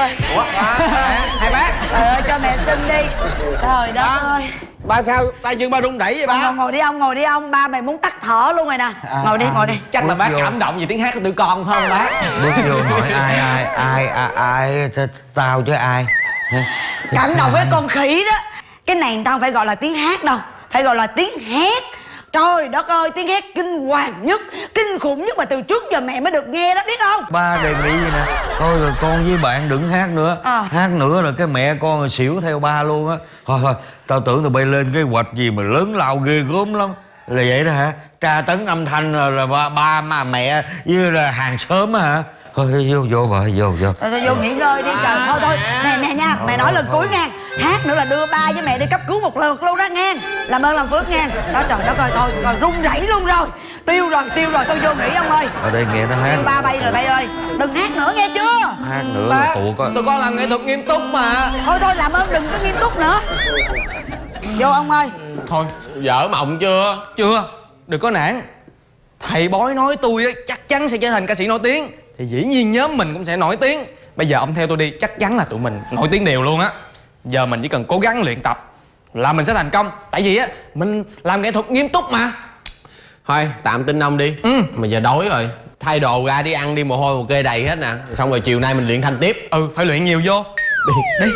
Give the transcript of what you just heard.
ơi. Ủa? Hai bác. Trời ơi, cho mẹ xin đi. Trời đất ơi. Ba sao tay chân ba run rẩy vậy ba? Ngồi đi ông, ngồi đi ông. Ba mày muốn tắt thở luôn rồi nè. Ngồi đi, ngồi đi. Chắc là bác cảm động vì tiếng hát của tụi con phải không bác? Bước vô hỏi ai tao chứ ai. Cảm động với con khỉ đó. Cái này người ta không phải gọi là tiếng hát đâu, phải gọi là tiếng hét. Trời đất ơi, tiếng hét kinh hoàng nhất, kinh khủng nhất mà từ trước giờ mẹ mới được nghe đó, biết không? Ba đề nghị vậy nè, thôi rồi con với bạn đừng hát nữa. Hát nữa là cái mẹ con rồi xỉu theo ba luôn á. Thôi thôi, tao tưởng tụi bay lên cái hoạch gì mà lớn lao ghê gớm lắm. Là vậy đó hả? Tra tấn âm thanh là ba mà mẹ với là hàng xóm á hả? Thôi vô vợ, vô. Thôi vô nghỉ ngơi đi trời. Thôi nè nha, mẹ nói lần cuối nha. Hát nữa là đưa ba với mẹ đi cấp cứu một lượt luôn đó nghe. Làm ơn làm phước nha. Đó trời đất ơi, thôi rồi run rẩy luôn rồi. Tiêu rồi, tôi vô nghỉ ông ơi. Ở đây nghe nó hát. Kêu ba bay rồi bay ơi. Đừng hát nữa nghe chưa? Hát nữa là tuột á. Tụi con làm nghệ thuật nghiêm túc mà. Thôi làm ơn đừng có nghiêm túc nữa. Vô ông ơi. Thôi, vợ mộng chưa? Chưa, đừng có nản. Thầy bói nói tôi á, chắc chắn sẽ trở thành ca sĩ nổi tiếng. Thì dĩ nhiên nhóm mình cũng sẽ nổi tiếng. Bây giờ ông theo tôi đi, chắc chắn là tụi mình nổi tiếng đều luôn á. Giờ mình chỉ cần cố gắng luyện tập là mình sẽ thành công. Tại vì á, mình làm nghệ thuật nghiêm túc mà. Thôi, tạm tin ông đi. Mà giờ đói rồi. Thay đồ ra đi ăn đi, mồ hôi một kê đầy hết nè. Xong rồi chiều nay mình luyện thanh tiếp. Phải luyện nhiều vô. Đi.